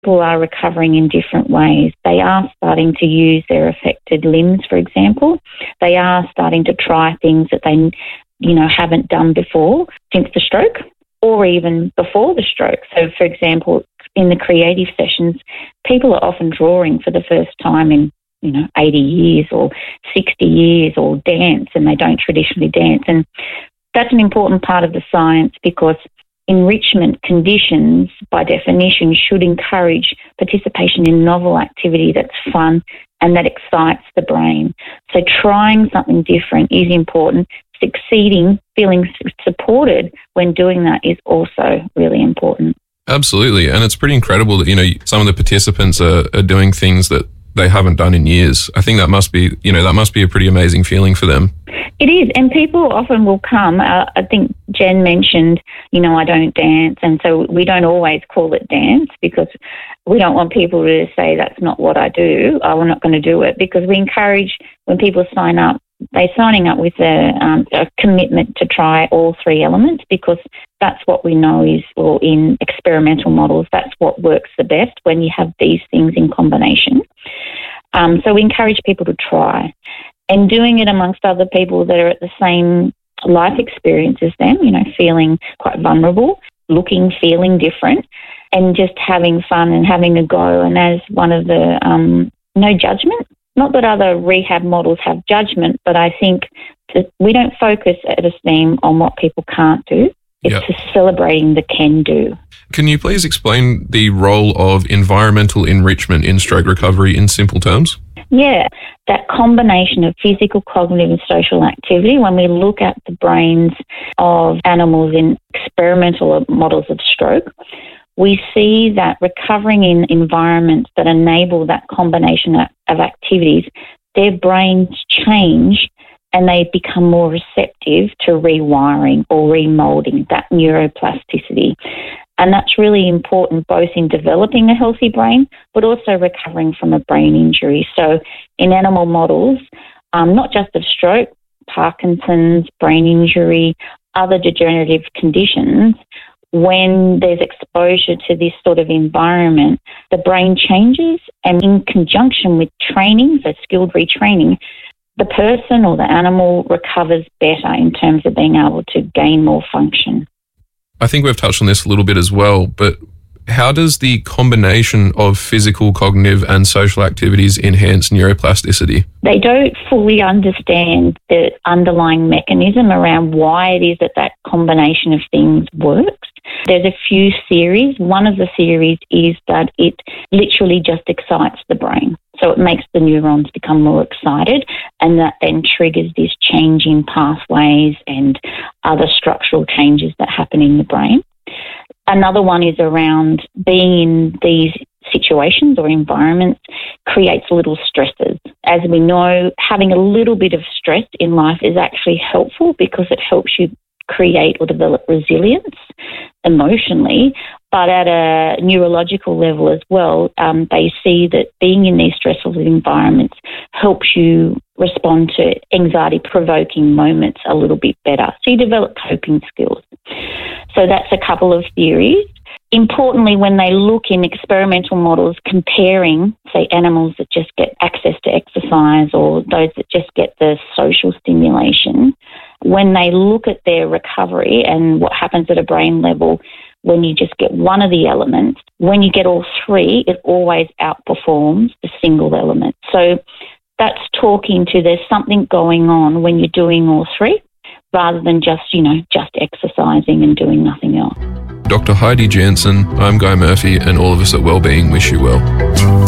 People are recovering in different ways. They are starting to use their affected limbs, for example. They are starting to try things that they, haven't done before since the stroke or even before the stroke. So, for example, in the creative sessions, people are often drawing for the first time in 80 years or 60 years or dance, and they don't traditionally dance. And that's an important part of the science because enrichment conditions, by definition, should encourage participation in novel activity that's fun and that excites the brain. So trying something different is important. Succeeding, feeling supported when doing that is also really important. Absolutely. And it's pretty incredible that, some of the participants are doing things that they haven't done in years. I think that must be a pretty amazing feeling for them. It is, and people often will come. I think Jen mentioned, I don't dance, and so we don't always call it dance because we don't want people to say that's not what I do. We're not going to do it, because we encourage when people sign up, they're signing up with a commitment to try all three elements, because that's what we know is, or in experimental models, that's what works the best when you have these things in combination. So we encourage people to try. And doing it amongst other people that are at the same life experience as them, feeling quite vulnerable, feeling different, and just having fun and having a go. And as one of the no judgment, not that other rehab models have judgment, but I think that we don't focus at Esteem on what people can't do. It's just celebrating the can do. Can you please explain the role of environmental enrichment in stroke recovery in simple terms? Yeah, that combination of physical, cognitive and social activity, when we look at the brains of animals in experimental models of stroke, we see that recovering in environments that enable that combination of activities, their brains change and they become more receptive to rewiring or remolding, that neuroplasticity. And that's really important both in developing a healthy brain, but also recovering from a brain injury. So in animal models, not just of stroke, Parkinson's, brain injury, other degenerative conditions, when there's exposure to this sort of environment, the brain changes, and in conjunction with training, so skilled retraining, the person or the animal recovers better in terms of being able to gain more function. I think we've touched on this a little bit as well, but how does the combination of physical, cognitive and social activities enhance neuroplasticity? They don't fully understand the underlying mechanism around why it is that combination of things works. There's a few theories. One of the theories is that it literally just excites the brain. So it makes the neurons become more excited, and that then triggers this change in pathways and other structural changes that happen in the brain. Another one is around being in these situations or environments creates little stresses. As we know, having a little bit of stress in life is actually helpful because it helps you create or develop resilience emotionally, but at a neurological level as well, they see that being in these stressful environments helps you respond to anxiety-provoking moments a little bit better. So you develop coping skills. So that's a couple of theories. Importantly, when they look in experimental models comparing, say, animals that just get access to exercise or those that just get the social stimulation, when they look at their recovery and what happens at a brain level when you just get one of the elements, when you get all three, it always outperforms the single element. So that's talking to there's something going on when you're doing all three rather than just exercising and doing nothing else. Dr. Heidi Jansen, I'm Guy Murphy, and all of us at Wellbeing wish you well.